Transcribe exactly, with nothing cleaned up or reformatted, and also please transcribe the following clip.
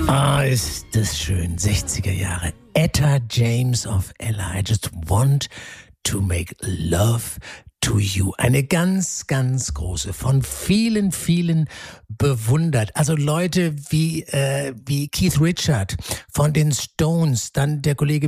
Ah, ist das schön. sechziger Jahre. Etta James of Ella. I just want to make love to you. Eine ganz, ganz große, von vielen, vielen bewundert. Also Leute wie, äh, wie Keith Richard von den Stones, dann der Kollege